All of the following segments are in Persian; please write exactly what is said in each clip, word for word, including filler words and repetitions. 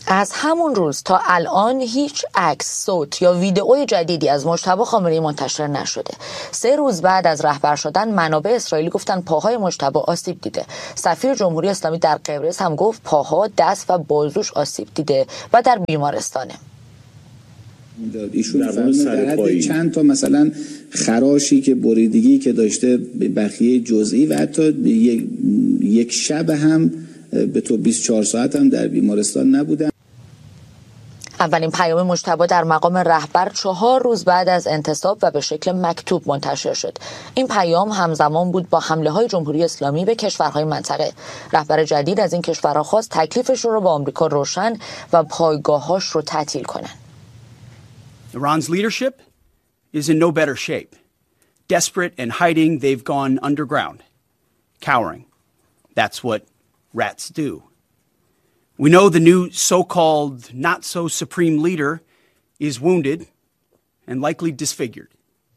از همون روز تا الان هیچ عکس، صوت یا ویدئوی جدیدی از مجتبی خامنه‌ای منتشر نشده. سه روز بعد از رهبر شدن منابع اسرائیلی گفتن پاهای مجتبی آسیب دیده. سفیر جمهوری اسلامی در قبرس هم گفت پاها، دست و بازوش آسیب دیده و در بیمارستانه. ایشون فرمود چند تا مثلا خراشی که بریدگی که داشته، بخیه جزئی و حتی یک, یک شب هم به تو بیست و چهار ساعت هم در بیمارستان نبودن. اولین پیام مجتبی در مقام رهبر چهار روز بعد از انتصاب و به شکل مکتوب منتشر شد. این پیام همزمان بود با حمله های جمهوری اسلامی به کشورهای منطقه. رهبر جدید از این کشورها خواست تکلیفشون رو با آمریکا روشن و پایگاه‌هاش رو تعطیل کنن. Iran's leadership is in no better shape. Desperate and hiding, they've gone underground, cowering. That's what rats do. We know the new so-called not-so-supreme leader is wounded and likely disfigured.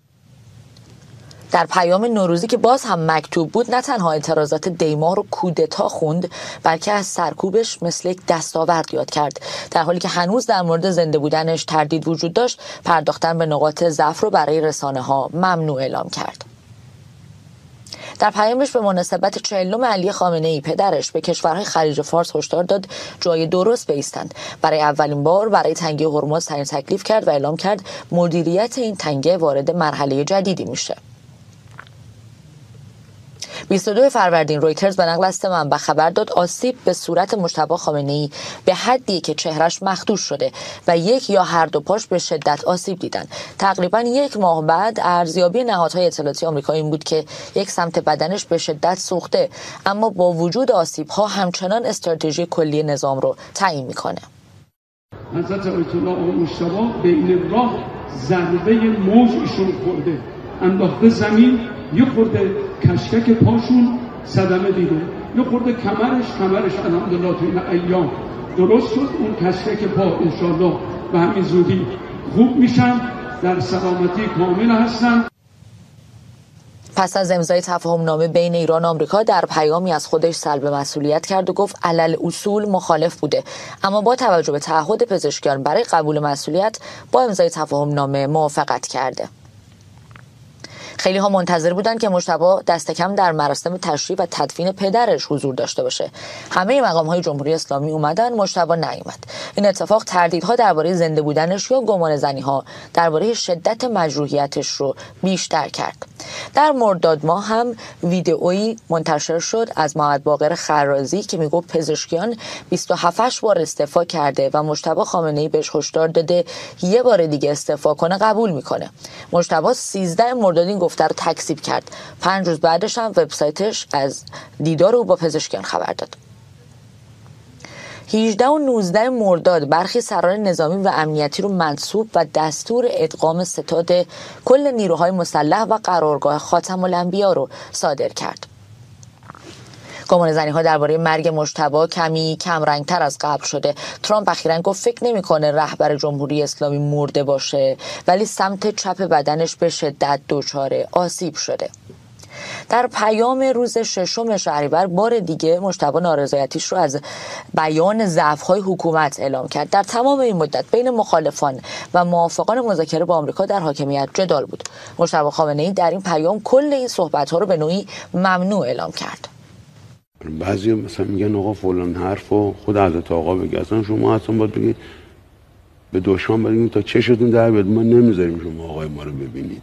در پیام نوروزی که باز هم مکتوب بود، نه تنها اعتراضات دیماه رو کودتا خوند، بلکه از سرکوبش مثل یک دستاورد یاد کرد. در حالی که هنوز در مورد زنده بودنش تردید وجود داشت، پرداختن به نقاط ضعف رو برای رسانه ها ممنوع اعلام کرد. در پیامش به مناسبت چهلم علی خامنه‌ای پدرش به کشورهای خلیج فارس هشدار داد جای درست بایستند. برای اولین بار برای تنگه هرمز تعیین تکلیف کرد و اعلام کرد مدیریت این تنگه وارد مرحله جدیدی میشه. بیست و دو فروردین رویترز به نقل از سه منبع خبر داد آسیب به صورت مجتبی خامنه‌ای به حدی که چهرش مخدوش شده و یک یا هر دو پاش به شدت آسیب دیدن. تقریبا یک ماه بعد ارزیابی نهادهای اطلاعاتی آمریکایی این بود که یک سمت بدنش به شدت سوخته، اما با وجود آسیب‌ها همچنان استراتژی کلی نظام رو تعیین میکنه. حضرت آیت الله آقا مجتبی به این راه ضربه موج ایشون خورده، انداخته زمین، یه خورده کشکک پاشون صدمه دیده، یه خورده کمرش کمرش الحمدلله تو این ایام درست شد. اون کشکک پا انشالله به همین زودی خوب میشن، در سلامتی کامل هستن. پس از امضای تفاهم نامه بین ایران و آمریکا در پیامی از خودش سلب مسئولیت کرد و گفت علل اصول مخالف بوده، اما با توجه به تعهد پزشکیان برای قبول مسئولیت با امضای تفاهم نامه موافقت کرده. خیلی ها منتظر بودن که مجتبی دست کم در مراسم تشرییع و تدفین پدرش حضور داشته باشه. همه مقام های جمهوری اسلامی اومدن، مجتبی نیامد. این اتفاق تردیدها درباره زنده بودنش یا گمان زنی ها درباره شدت مجروحیتش رو بیشتر کرد. در مرداد ماه هم ویدئویی منتشر شد از محمد باقر خرازی که میگفت پزشکیان بیست و هفت بار استعفا کرده و مجتبی خامنه‌ای بهش هشدار داده یه بار دیگه استعفا کنه قبول میکنه. مجتبی سیزده مرداد این گفته رو تکذیب کرد. پنج روز بعدش هم وبسایتش از دیدار او با پزشکیان خبر داد. هجده و نوزده مرداد برخی سران نظامی و امنیتی رو منصوب و دستور ادغام ستاد کل نیروهای مسلح و قرارگاه خاتم الانبیا رو صادر کرد. گمان زنی ها درباره مرگ مجتبی کمی کم رنگتر از قبل شده. ترامپ اخیراً گفت فکر نمی‌کنه رهبر جمهوری اسلامی مرده باشه، ولی سمت چپ بدنش به شدت دچار آسیب شده. در پیام روز ششم شهریور بار دیگه مجتبی نارضایتیش رو از بیان ضعف‌های حکومت اعلام کرد. در تمام این مدت بین مخالفان و موافقان مذاکره با آمریکا در حاکمیت جدال بود. مجتبی خامنه‌ای در این پیام کل این صحبت‌ها رو به نوعی ممنوع اعلام کرد. بعضی مثلا میگن آقا فلان حرفو خود حضرت آقا بگه، اصلا شما اصلا باید بگید به دشمن بگید تا چشتون در بیاد، ما نمیذاریم شما آقای ما رو ببینید.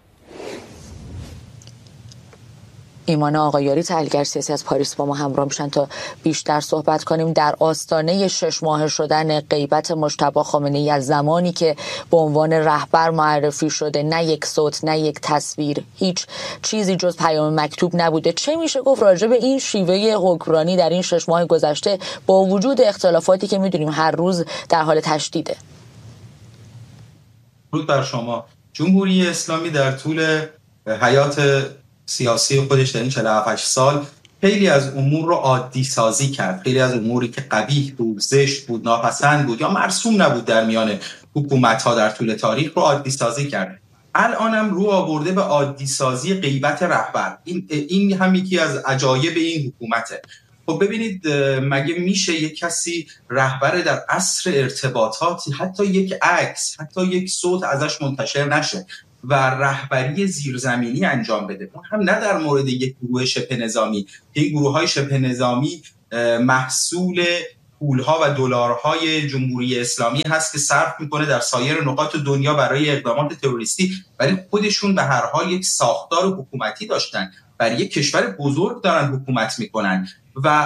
ایمان آقایاری تحلیلگر سیاسی از پاریس با ما همراه میشن تا بیشتر صحبت کنیم در آستانه شش ماه شدن غیبت مجتبی خامنه‌ای از زمانی که به عنوان رهبر معرفی شده. نه یک صوت، نه یک تصویر، هیچ چیزی جز پیام مکتوب نبوده. چه میشه گفت راجع به این شیوه حکمرانی در این شش ماه گذشته با وجود اختلافاتی که میدونیم هر روز در حال تشدیده؟ درود بر شما. جمهوری اسلامی در طول حیات سیاسی خودش در این چهل و هفت سال خیلی از امور رو عادی سازی کرد. خیلی از اموری که قبیح بود، زشت بود، ناپسند بود یا مرسوم نبود در میان حکومت‌ها در طول تاریخ رو عادی سازی کرد. الانم رو آورده به عادی سازی غیبت رهبر. این این هم یکی از عجایب این حکومته. خب ببینید مگه میشه یک کسی رهبر در عصر ارتباطاتی حتی یک عکس حتی یک صوت ازش منتشر نشه و رهبری زیرزمینی انجام بده، اون هم نه در مورد یک گروه شبه نظامی. این گروه‌های شبه نظامی محصول پول‌ها و دلارهای جمهوری اسلامی هست که صرف میکنه در سایر نقاط دنیا برای اقدامات تروریستی، ولی خودشون به هر حال یک ساختار حکومتی داشتن، برای یک کشور بزرگ دارن حکومت میکنن و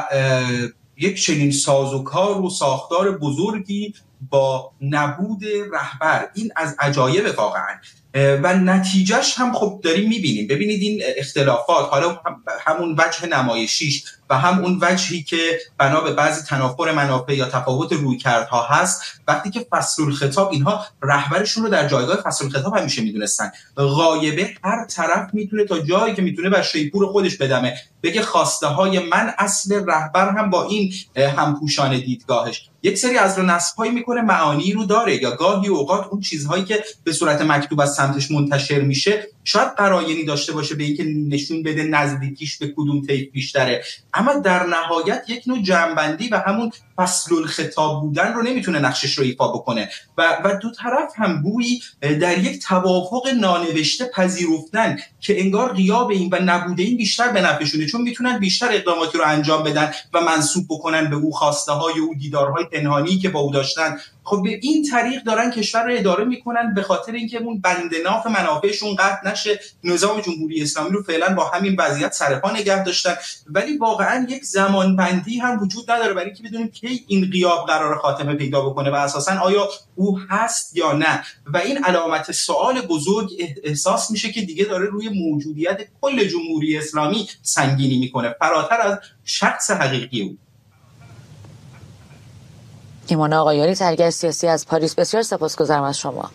یک چنین سازوکار و ساختار بزرگی با نبود رهبر، این از عجایب واقعا و نتیجهش هم خب داریم میبینیم. ببینید این اختلافات، حالا همون وجه نمایشیش و هم اون وجهی که بنا به بعضی تنافر منافع یا تفاوت رویکردها هست، وقتی که فصل الخطاب، اینها رهبرشون رو در جایگاه فصل الخطاب همیشه میدونستن، غایبه هر طرف میتونه تا جایی که میتونه بر شیپور خودش بدمه، بگه خواسته های من اصل رهبر هم با این همپوشان دیدگاهش. یک سری از نصب‌هایی میکنه معانی رو داره، یا گاهی اوقات اون چیزهایی که به صورت مکتوب از سمتش منتشر میشه شاید قرائنی داشته باشه به اینکه نشون بده نزدیکیش به کدوم طیف بیشتره، اما در نهایت یک نوع جمع‌بندی و همون فصل الخطاب بودن رو نمیتونه نقشش رو ایفا بکنه و و دو طرف هم گویی در یک توافق نانوشته پذیرفتن که انگار غیاب این و نبوده این بیشتر به نفعشونه، چون میتونن بیشتر اقداماتی رو انجام بدن و منسوب بکنن به او خواسته های او، دیدارهای پنهانی که با او داشتن. خب به این طریق دارن کشور رو اداره میکنن به خاطر اینکه اون بند ناف منافعشون قطع نشه. نظام جمهوری اسلامی رو فعلا با همین وضعیت سرپا نگه داشتن، ولی واقعا یک زمان بندی هم وجود نداره برای اینکه بدونیم کی این غیاب قرار خاتمه پیدا بکنه و اساسا آیا او هست یا نه. و این علامت سوال بزرگ احساس میشه که دیگه داره روی موجودیت کل جمهوری اسلامی سنگینی میکنه، فراتر از شخص حقیقی او. ایمان آقایانی، تحلیلگر سیاسی از پاریس، بسیار سپاسگزارم از شما.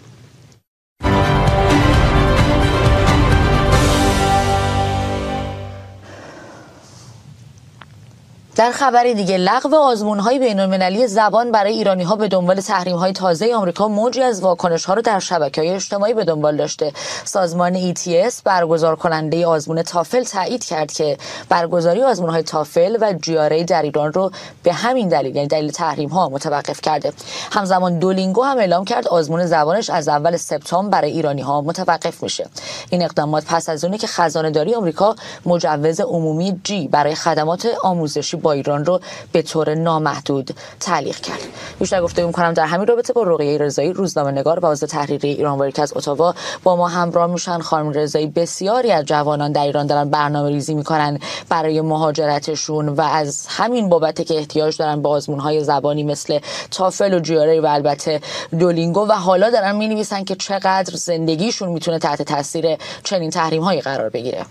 در خبری دیگه، لغو آزمون‌های بین‌المللی زبان برای ایرانی‌ها به دنبال تحریم‌های تازه آمریکا موجی از واکنش‌ها رو در شبکه‌های اجتماعی به دنبال داشته. سازمان ای تی اس برگزار کننده آزمون تافل تایید کرد که برگزاری آزمون‌های تافل و جی آر ای در ایران رو به همین دلیل، یعنی دلیل تحریم‌ها، متوقف کرده. همزمان دولینگو هم اعلام کرد آزمون زبانش از اول سپتامبر برای ایرانی‌ها متوقف میشه. این اقدامات پس از اونی که خزانه‌داری آمریکا مجوز عمومی جی برای خدمات آموزشی با ایران رو به طور نامحدود تعلیق کرد. بیشتر گفتگو می‌کنم در همین رابطه با رقیه رضایی، روزنامه‌نگار و عضو تحریریه ایرانواری که از اتاوا با ما همراه میشن. خانم رضایی، بسیاری از جوانان در ایران دارن برنامه‌ریزی می‌کنن برای مهاجرتشون و از همین بابت که احتیاج دارن به آزمون‌های زبانی مثل تافل و جی آر ای و البته دولینگو و حالا دارن می‌نویسن که چقدر زندگیشون میتونه تحت تاثیر چنین تحریم‌هایی قرار بگیره.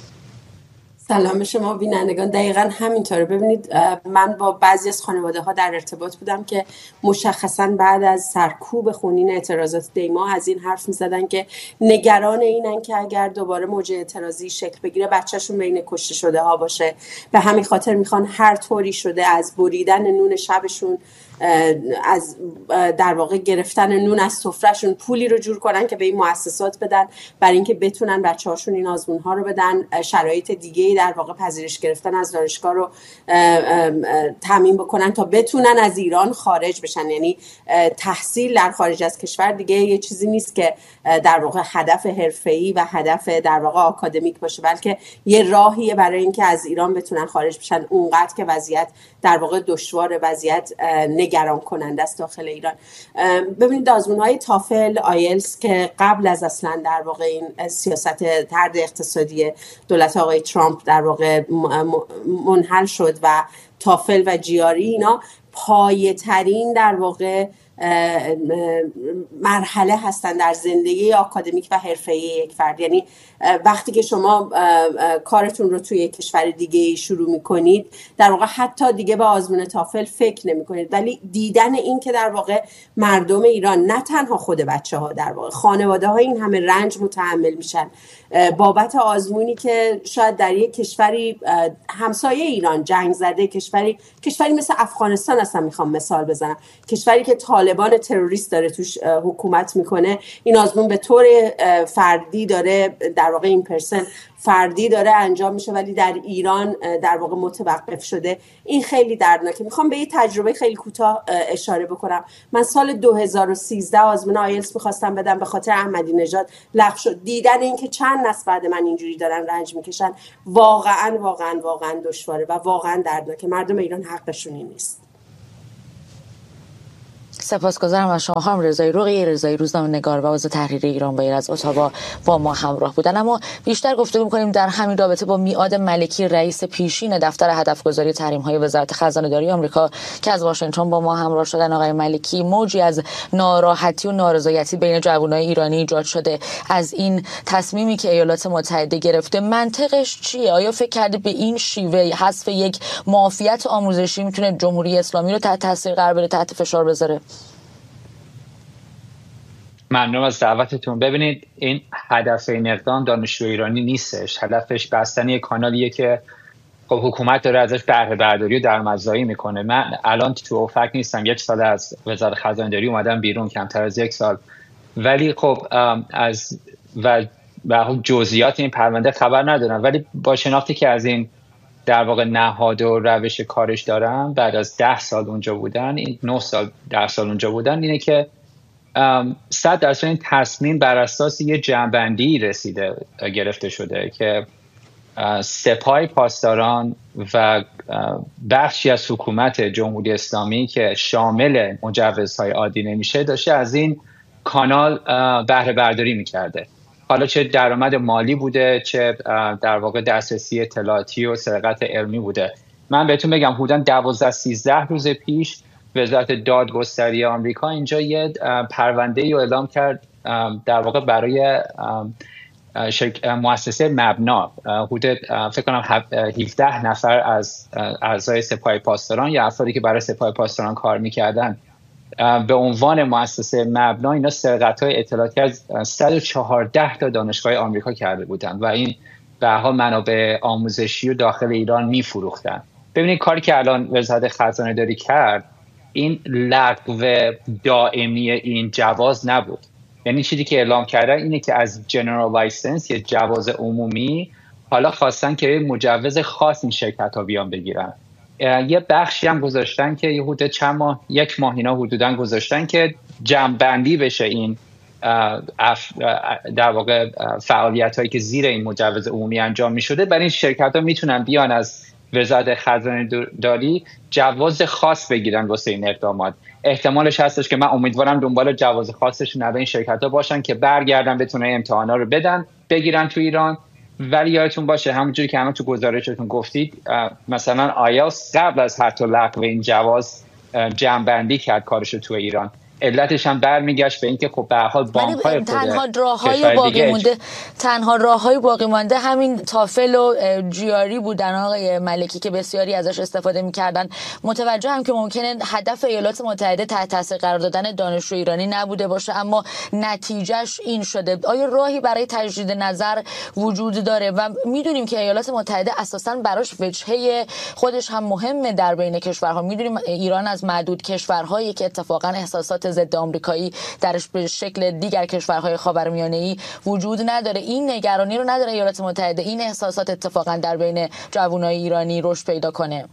سلام شما بینندگان. دقیقاً همینطوره. ببینید، من با بعضی از خانواده ها در ارتباط بودم که مشخصاً بعد از سرکوب خونین اعتراضات دیما از این حرف می‌زدن که نگران اینن که اگر دوباره موج اعتراضی شکل بگیره بچه‌شون بین کشته شده ها باشه. به همین خاطر میخوان هر طوری شده از بریدن نون شبشون، از در واقع گرفتن نون از سفرهشون، پولی رو جور کنن که به این مؤسسات بدن برای اینکه بتونن بچه‌هاشون این آزمون‌ها رو بدن، شرایط دیگه‌ای در واقع پذیرش گرفتن از دانشگاه رو تامین بکنن تا بتونن از ایران خارج بشن. یعنی تحصیل در خارج از کشور دیگه یه چیزی نیست که در واقع هدف حرفه‌ای و هدف در واقع آکادمیک باشه، بلکه یه راهیه برای اینکه از ایران بتونن خارج بشن اونقدر که وضعیت در واقع دشوار، وضعیت نگران کننده است داخل ایران. ببینید آزمون‌های تافل، آیلتس که قبل از اصلا در واقع این سیاست طرد اقتصادی دولت آقای ترامپ در واقع منحل شد و تافل و جی آر ای اینا پایه‌ترین در واقع مرحله هستن در زندگی آکادمیک و حرفه‌ای یک فرد. یعنی وقتی که شما کارتون رو توی کشور دیگه شروع میکنید در واقع حتی دیگه به آزمون تافل فکر نمیکنید، ولی دیدن این که در واقع مردم ایران، نه تنها خود بچه ها، در واقع خانواده ها این همه رنج متحمل میشن بابت آزمونی که شاید در یک کشوری همسایه ایران جنگ زده، کشوری کشوری مثل افغانستان، اصلا میخوام مثال بزنم، کشوری که طالبان طالبان تروریست داره توش حکومت میکنه، این آزمون به طور فردی داره در واقع این پرسن فردی داره انجام میشه ولی در ایران در واقع متوقف شده. این خیلی دردناکه. میخوام به یه تجربه خیلی کوتاه اشاره بکنم. من سال دو هزار و سیزده آزمون آیلتس میخواستم بدم، به خاطر احمدی نژاد لغو شد. دیدن این که چند نسل بعد من اینجوری دارن رنج میکشن واقعا واقعا واقعا دشواره و واقعا دردناکه. مردم ایران حقشون این نیست. سپاسگزارم از شما خانم رضایی رقی رضایی، روزنامه‌نگار و عضو تحریریه ایران بایر از اتاوا با ما همراه بودن. اما بیشتر گفتگو می‌کنیم در همین رابطه با میعاد ملکی، رئیس پیشین دفتر هدفگذاری تحریم‌های وزارت خزانه‌داری آمریکا که از واشنگتن با ما همراه شدن. آقای ملکی، موجی از ناراحتی و نارضایتی بین جوانای ایرانی ایجاد شده از این تصمیمی که ایالات متحده گرفته. منطقش چیه؟ آیا فکر کردید به این شیوه حذف یک معافیت آموزشی میتونه جمهوری اسلامی رو تحت تاثیر قرار بده، تحت فشار بذاره؟ ممنون از دعوتتون. ببینید، این هدف این اقدام دانشجو ایرانی نیستش. هدفش بستن یک کانالیه که خب حکومت داره ازش بهره برداری و درآمدزایی میکنه. من الان تو اوفک نیستم، یک سال از وزارت خزانه‌داری اومدم بیرون، کمتر از یک سال، ولی خب از و و جزئیات این پرونده خبر ندارم، ولی با شناختی که از این در واقع نهاد و روش کارش دارم، بعد از ده سال اونجا بودن، این نه سال ده سال اونجا بودن، اینه که صد درصد این تصمیم بر اساس یه جمع‌بندی رسیده گرفته شده که سپاه پاسداران و بخشی از حکومت جمهوری اسلامی که شامل مجوزهای عادی نمیشه داشته از این کانال بهره برداری میکرده. حالا چه درآمد مالی بوده، چه در واقع دسترسی اطلاعاتی و سرقت علمی بوده. من بهتون بگم حدوداً دوازده سیزده روز پیش وزارت دادگستری آمریکا اینجا یه پرونده‌ای رو اعلام کرد در واقع برای مؤسسه مبنا. حدود فکر کنم هفده نفر از اعضای سپاه پاسداران یا افرادی که برای سپاه پاسداران کار میکردن به عنوان مؤسسه مبنا اینا سرقت‌های اطلاعاتی از صد و چهارده تا دانشگاه آمریکا کرده بودن و این به هر حال منابع آموزشی و داخل ایران میفروختن. ببینید کاری که الان وزارت خزانه‌داری کرد این لغو دائمی این جواز نبود. یعنی چیزی که اعلام کردن اینه که از جنرال لایسنس یا جواز عمومی حالا خواستن که مجوز خاص این شرکت ها بیان بگیرن. یه بخشی هم گذاشتن که حدود چند ماه یک ماه اینا حدوداً گذاشتن که جمع‌بندی بشه این در واقع فعالیت هایی که زیر این مجوز عمومی انجام می شده. برای این شرکت ها میتونن بیان از وزارت خزانه‌داری جواز خاص بگیرن واسه این اقدامات. احتمالش هستش که من امیدوارم دنبال جواز خاصش نه این شرکت ها باشن که برگردن بتونن امتحانا رو بدن بگیرن تو ایران. ولی یادتون باشه همونجوری که همه تو گزارشتون گفتید مثلا آیلتس قبل از حتی لغو این جواز جمع‌بندی کرد کارش تو ایران. علتش هم برمیگشت به اینکه خب به هر حال بانک‌های خود تنها راههای باقی مونده تنها راههای باقی مونده همین تافل و جیاری بودن آقای ملکی که بسیاری ازش استفاده می‌کردن. متوجه هم که ممکنه هدف ایالات متحده تحت تاثیر قرار دادن دانشجو ایرانی نبوده باشه، اما نتیجهش این شده. آیا راهی برای تجدید نظر وجود داره؟ و میدونیم که ایالات متحده اساساً براش وجهه خودش هم مهمه در بین کشورها. میدونیم ایران از معدود کشورهایی که اتفاقاً احساسات ضد آمریکایی درش به شکل دیگر کشورهای خاورمیانه‌ای وجود نداره. این نگرانی رو نداره ایالات متحده این احساسات اتفاقا در بین جوانای ایرانی رشد پیدا کنه؟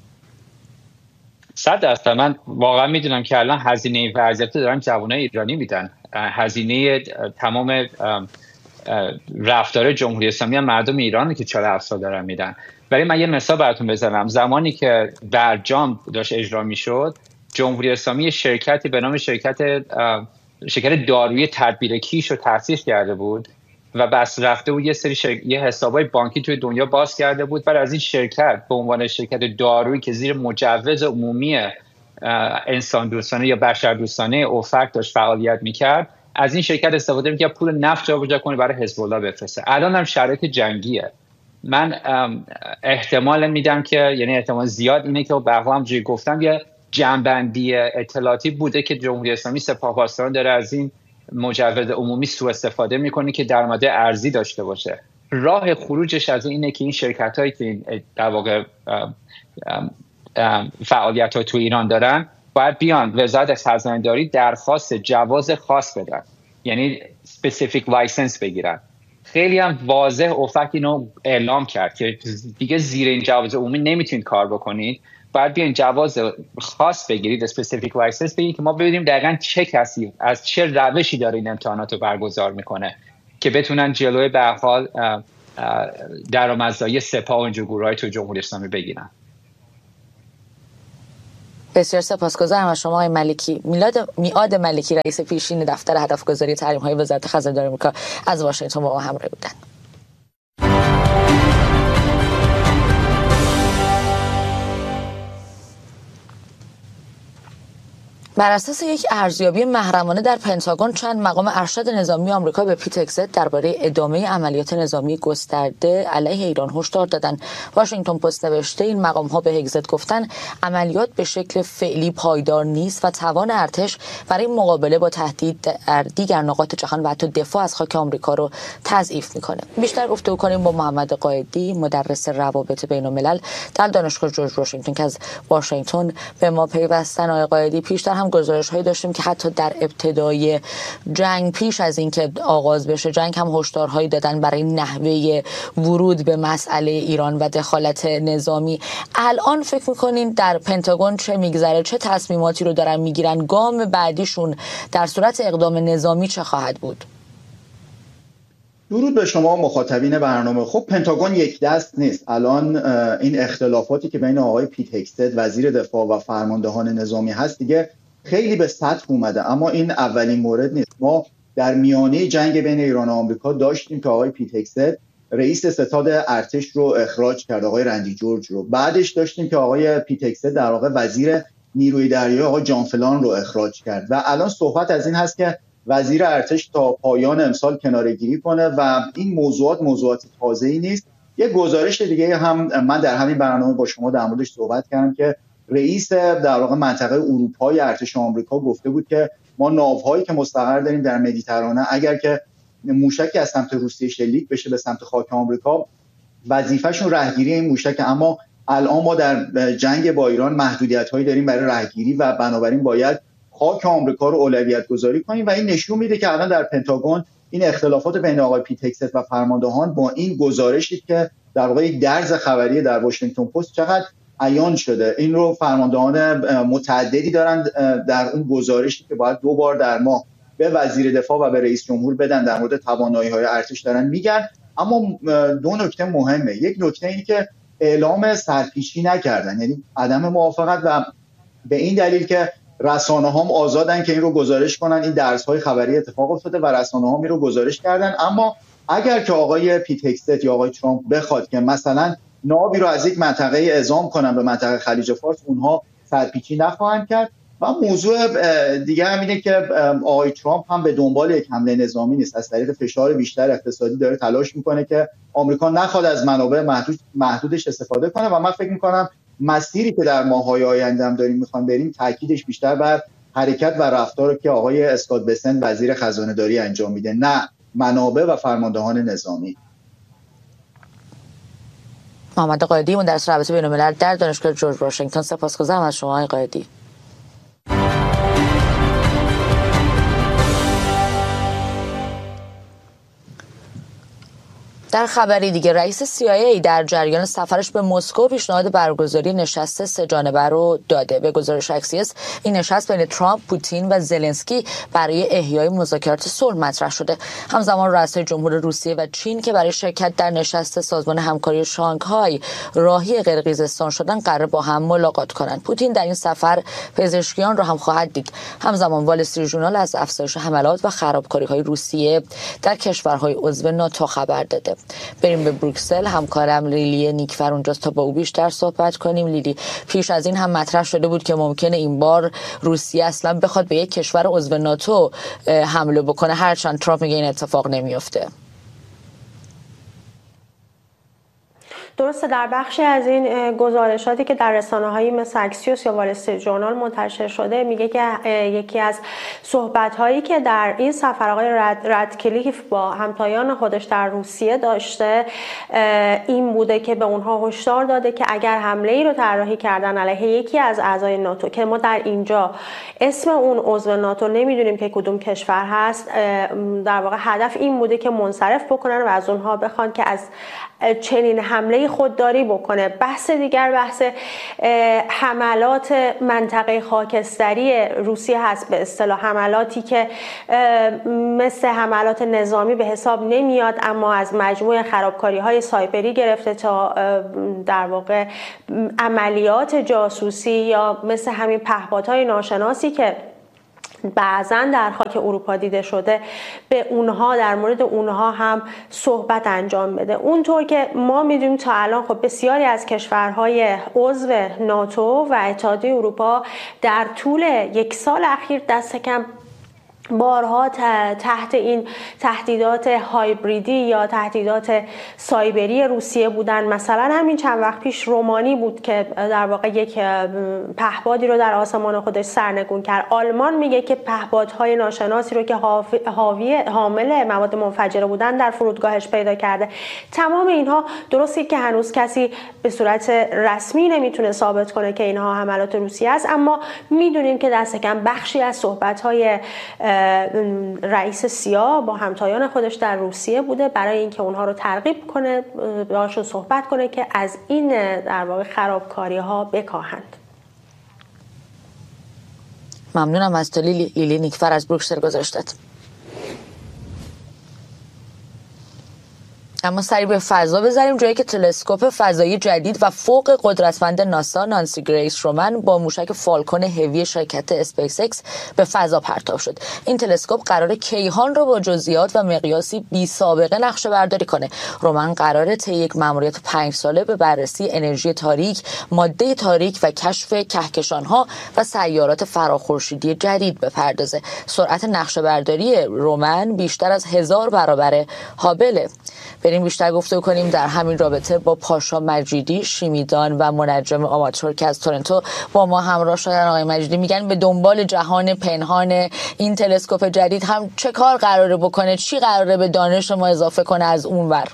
صد درصد. من واقعا میدونم که الان هزینه وضعیت دارن جوانای ایرانی میدن. هزینه تمام رفتار جمهوری اسلامی هم مردم ایرانی که چهل و هفت سال دارن میدن. ولی من یه مثال براتون بزنم. زمانی که برجام داشت اجرا میشد، جمهوری اسلامی شرکتی به نام شرکت شرکت دارویی تدبیر کیش رو تأسیس کرده بود و بس رفته بود یه سری شرک... یه حسابای بانکی توی دنیا باز کرده بود. بعد از این شرکت به عنوان شرکت دارویی که زیر مجوز عمومی انسان دوستانه یا بشر دوستانه اوفک داشت فعالیت میکرد، از این شرکت استفاده میکرد پول نفت جابجا کنه برای حزب الله بفرسته. الان هم شرایط جنگیه. من احتمال میدم که یعنی احتمال زیاد اینه که به هر حال همونجوری گفتم یه جمع‌بندی اطلاعاتی بوده که جمهوری اسلامی سپاه پاسداران داره از این مجوز عمومی سوء استفاده میکنه که درآمد ارزی داشته باشه. راه خروجش از اینه که این شرکتایی که در واقع فعالیت‌ها تو ایران دارن باید بیان وزارت خزانه‌داری درخواست جواز خاص بدن، یعنی specific license بگیرن. خیلی هم واضح اوفک اینو اعلام کرد که دیگه زیر این جواز عمومی نمیتونید کار بکنید، باید بیان جواز خاص بگیرید، specific license بگیرید که ما ببینیم دقیقاً چه کسی از چه روشی داره این امتحانات رو برگزار میکنه که بتونن جلوی به هر حال درآمدزایی سپاه و اینجور گروه‌های تو جمهوری اسلامی بگیرن. بسیار سپاسگزارم از شما آقای ملکی. میلاد میعاد ملکی رئیس پیشین دفتر هدفگذاری تحریم‌های وزارت خزانه‌داری آمریکا از واشنگتن با ما همراه بودند. بر اساس یک ارزیابی محرمانه در پنتاگون، چند مقام ارشد نظامی آمریکا به پیت هگزت درباره ادامه عملیات نظامی گسترده علیه ایران هشدار دادند. واشنگتن پست نوشته این مقام ها به هگزت گفتن عملیات به شکل فعلی پایدار نیست و توان ارتش برای مقابله با تهدید در دیگر نقاط جهان و حتی دفاع از خاک آمریکا رو تضعیف میکنه. بیشتر گفتگو کنیم با محمد قائدی، مدرس روابط بین الملل در دانشگاه جورج واشنگتن که از واشنگتن به ما پیوستن. آقای قائدی، پیشتر هم گزارش هایی داشتیم که حتی در ابتدای جنگ، پیش از اینکه آغاز بشه جنگ، هم هشدارهایی دادن برای نحوه ورود به مسئله ایران و دخالت نظامی. الان فکر میکنین در پنتاگون چه میگذره؟ چه تصمیماتی رو دارن میگیرن؟ گام بعدیشون در صورت اقدام نظامی چه خواهد بود؟ درود به شما مخاطبین برنامه. خب پنتاگون یک دست نیست. الان این اختلافاتی که بین آقای پیت هگزت وزیر دفاع و فرماندهان نظامی هست دیگه خیلی به سطح اومده، اما این اولین مورد نیست. ما در میانه جنگ بین ایران و آمریکا داشتیم که آقای پیت هگزت رئیس ستاد ارتش رو اخراج کرد، آقای رندی جورج رو. بعدش داشتیم که آقای پیت هگزت در واقع وزیر نیروی دریایی آقای جان فلان رو اخراج کرد و الان صحبت از این هست که وزیر ارتش تا پایان امسال کناره‌گیری کنه و این موضوعات موضوعات تازه‌ای نیست. یه گزارش دیگه هم من در همین برنامه با شما در موردش صحبت کردم که رئیس در واقع منطقه اروپای ارتش آمریکا گفته بود که ما ناوهایی که مستقر داریم در مدیترانه، اگر که موشکی از سمت روسیه شلیک بشه به سمت خاک آمریکا، وظیفه‌شون رهگیری این موشک. اما الان ما در جنگ با ایران محدودیت‌هایی داریم برای رهگیری و بنابراین باید خاک آمریکا رو اولویت گذاری کنیم و این نشون میده که الان در پنتاگون این اختلافات بین آقای پیت هگزت و فرماندهان با این گزارشی که در واقع درز خبری در واشنگتن پست چقدر عیان شده. این رو فرماندهان متعددی دارن در اون گزارشی که باید دو بار در ماه به وزیر دفاع و به رئیس جمهور بدن در مورد توانایی‌های ارتش دارن میگن. اما دو نکته مهمه. یک نکته اینه که اعلام سرپیچی نکردن، یعنی عدم موافقت، و به این دلیل که رسانه‌ها هم آزادن که این رو گزارش کنن. این درس‌های خبری اتفاق افتاده و رسانه‌ها این رو گزارش کردن. اما اگر که آقای پیت هگزت یا آقای ترامپ بخواد که مثلا ناوی رو از یک منطقه اعزام کنن به منطقه خلیج فارس، اونها سرپیچی نخواهند کرد. و موضوع دیگه هم اینه که آقای ترامپ هم به دنبال یک حمله نظامی نیست، از طریق فشار بیشتر اقتصادی داره تلاش میکنه که آمریکا نخواد از منابع محدود محدودش استفاده کنه و من فکر میکنم مسیری که در ماه‌های آینده هم داریم میخوام بریم تاکیدش بیشتر بر حرکت و رفتار که آقای اسکات بسنت وزیر خزانه‌داری انجام میده، نه منابع و فرماندهان نظامی. محمد قائدی، مدرس روابط بین الملل در دانشگاه جورج واشنگتن، سپاسگزارم از شما آقای قائدی. در خبری دیگه، رئیس سی آی ای در جریان سفرش به مسکو پیشنهاد برگزاری نشست سه جانبه رو داده. به گزارش اکسیوس این نشست بین ترامپ، پوتین و زلنسکی برای احیای مذاکرات صلح مطرح شده. همزمان رئیسای جمهور روسیه و چین که برای شرکت در نشست سازمان همکاری شانگهای راهی قرقیزستان شدن قرار با هم ملاقات کنند. پوتین در این سفر پزشکیان را هم خواهد دید. همزمان وال استریت ژورنال از افزایش حملات و خرابکاری‌های روسیه در کشورهای عضو ناتو خبر داده. بریم به بروکسل. همکارم لیلی نیکفر اونجاست تا با او بیشتر صحبت کنیم. لیلی، پیش از این هم مطرح شده بود که ممکنه این بار روسیه اصلا بخواد به یک کشور عضو ناتو حمله بکنه، هرچند ترامپ میگه این اتفاق نمیفته. درسته در بخشی از این گزارشاتی که در رسانه‌هایی مثل اکسیوس یا وال استریت ژورنال منتشر شده میگه که یکی از صحبت‌هایی که در این سفر آقای رد، ردکلیف با همتایان خودش در روسیه داشته این بوده که به اونها هشدار داده که اگر حمله‌ای رو طراحی کردن علیه یکی از اعضای ناتو که ما در اینجا اسم اون عضو ناتو نمیدونیم که کدوم کشور هست، در واقع هدف این بوده که منصرف بکنن و از اونها بخوان که از چنین حمله خودداری بکنه. بحث دیگر بحث حملات منطقه خاکستری روسیه هست، به اصطلاح حملاتی که مثل حملات نظامی به حساب نمیاد اما از مجموع خرابکاری های سایبری گرفته تا در واقع عملیات جاسوسی یا مثل همین پهپادهای ناشناسی که بعضا در خاک اروپا دیده شده به اونها در مورد اونها هم صحبت انجام بده. اونطور که ما میدونیم تا الان خب بسیاری از کشورهای عضو ناتو و اتحادیه اروپا در طول یک سال اخیر دست کم بارها تحت این تهدیدات هایبریدی یا تهدیدات سایبری روسیه بودن. مثلا همین چند وقت پیش رومانی بود که در واقع یک پهپادی رو در آسمان خودش سرنگون کرد. آلمان میگه که پهپادهای ناشناسی رو که حاوی حامل مواد منفجره بودن در فرودگاهش پیدا کرده. تمام اینها درسته که هنوز کسی به صورت رسمی نمیتونه ثابت کنه که اینها حملات روسیه است، اما میدونیم که دست کم بخشی از صحبت‌های رئیس سیا با همتایان خودش در روسیه بوده برای اینکه اونها رو ترغیب کنه، باهاشون صحبت کنه که از این در واقع خرابکاری ها بکاهند. ممنونم از تو لیلی. لیلی نیکفر از بروکسل گذاشتت. اما سری به فضا بذاریم، جایی که تلسکوپ فضایی جدید و فوق قدرتمند ناسا نانسی گریس رومن با موشک فالکون هوی شرکت اسپیس ایکس به فضا پرتاب شد. این تلسکوپ قرار کیهان رو با جزئیات و مقیاسی بی سابقه نقشه برداری کنه. رومن قراره طی یک مأموریت پنج ساله به بررسی انرژی تاریک، ماده تاریک و کشف کهکشان‌ها و سیارات فراخورشیدی جدید بپردازه. سرعت نقشه برداری رومن بیشتر از هزار برابر هابل. بریم بیشتر گفتگو کنیم در همین رابطه با پاشا مجیدی، شیمیدان و منجم آماتور که از تورنتو با ما همراه شدن. آقای مجیدی میگن به دنبال جهان پنهان این تلسکوپ جدید هم چه کار قراره بکنه، چی قراره به دانش ما اضافه کنه از اونور؟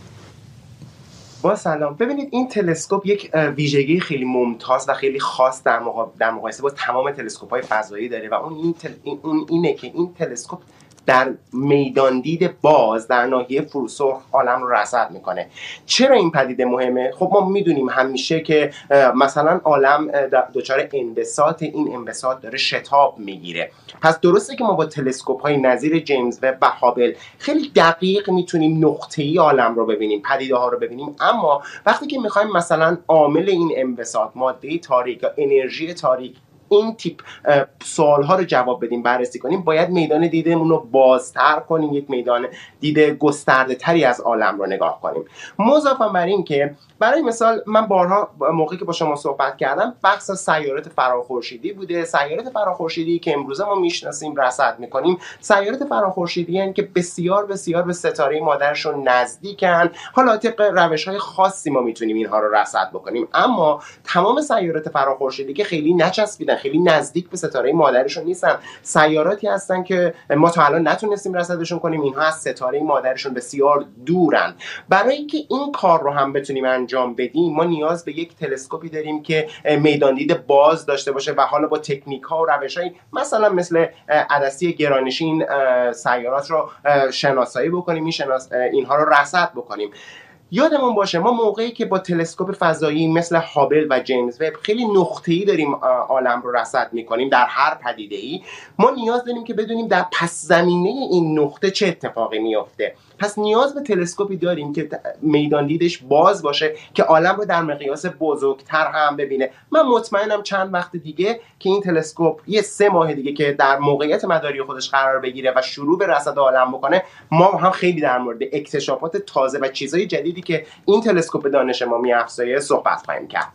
با سلام. ببینید این تلسکوپ یک ویژگی خیلی ممتاز و خیلی خاص در مقا... در مقایسه با تمام تلسکوپ‌های فضایی داره و اون این تل... اون اینه که این تلسکوپ در میدان دید باز در ناحیه فروسرخ عالم رو رصد میکنه. چرا این پدیده مهمه؟ خب ما میدونیم همیشه که مثلا عالم دچار انبساط، این انبساط داره شتاب میگیره. پس درسته که ما با تلسکوپ های نظیر جیمز وب و هابل خیلی دقیق میتونیم نقطه‌ای عالم رو ببینیم، پدیده ها رو ببینیم، اما وقتی که میخوایم مثلا عامل این انبساط، ماده تاریک یا انرژی تاریک، این تیپ سوال ها رو جواب بدیم، بررسی کنیم، باید میدان دیدمون رو بازتر کنیم، یک میدان دید گسترده تری از عالم رو نگاه کنیم. مضافاً بر این که برای مثال من بارها موقعی که با شما صحبت کردم بحث سیارات فراخورشیدی بوده. سیارات فراخورشیدی که امروزه ما میشناسیم، رصد میکنیم، سیارات فراخورشیدی هستند که بسیار بسیار به ستاره مادرشون نزدیکن. حالا طبق روش‌های خاصی ما میتونیم اینها رو رصد بکنیم، اما تمام سیارات فراخورشیدی که خیلی نچسبیدن، خیلی نزدیک به ستاره مادرشون نیستن، سیاراتی هستن که ما تا الان نتونستیم رصدشون کنیم. اینها از ستاره مادرشون بسیار دورن. برای اینکه این کار رو هم بتونیم انجام بدیم ما نیاز به یک تلسکوپی داریم که میدان دید باز داشته باشه و حالا با تکنیک ها و روش های مثلا مثل عدسی گرانشین سیارات رو شناسایی بکنیم، این شناس اینها رو رصد بکنیم. یادمون باشه ما موقعی که با تلسکوپ فضایی مثل هابل و جیمز وب خیلی نقطه‌ای داریم عالم رو رصد می‌کنیم در هر پدیده‌ای، ما نیاز داریم که بدونیم در پس زمینه این نقطه چه اتفاقی میفته. پس نیاز به تلسکوپی داریم که میدان دیدش باز باشه که عالم رو در مقیاس بزرگتر هم ببینه. من مطمئنم چند وقت دیگه که این تلسکوپ یه سه ماه دیگه که در موقعیت مداری خودش قرار بگیره و شروع به رصد عالم بکنه، ما هم خیلی در مورد اکتشافات تازه و چیزهای جدیدی که این تلسکوپ دانش ما می‌افزایه صحبت خواهیم کرد.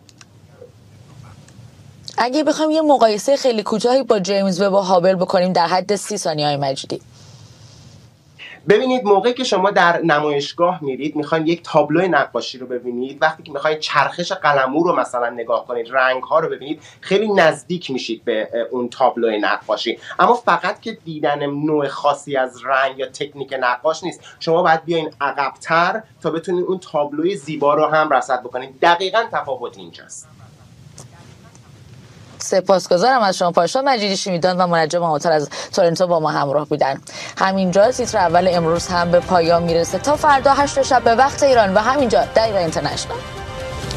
اگه بخوایم یه مقایسه خیلی کوتاهی با جیمز وب و هابل بکنیم در حد سی ثانیه‌های مجیدی. ببینید موقعی که شما در نمایشگاه میرید میخواین یک تابلو نقاشی رو ببینید، وقتی که میخواین چرخش قلمو رو مثلا نگاه کنید، رنگ ها رو ببینید، خیلی نزدیک میشید به اون تابلو نقاشی. اما فقط که دیدن نوع خاصی از رنگ یا تکنیک نقاش نیست، شما باید بیاین عقب‌تر تا بتونید اون تابلوی زیبا رو هم رصد بکنید. دقیقاً تفاوت اینجاست. سپاسگزارم از شما پاشا مجیدی شیمیدان و منجم آماتر از تورنتو با ما همراه بودن. همینجا تیتر اول امروز هم به پایان میرسه. تا فردا هشت شب به وقت ایران و همینجا در ایران اینترنشنال.